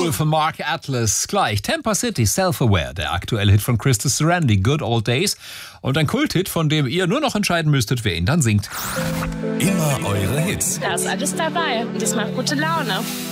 Cool von Mark Atlas. Gleich Tampa City, Self-Aware, der aktuelle Hit von Krista Sarandon, Good Old Days. Und ein Kulthit, von dem ihr nur noch entscheiden müsstet, wer ihn dann singt. Immer eure Hits. Da ist alles dabei und das macht gute Laune.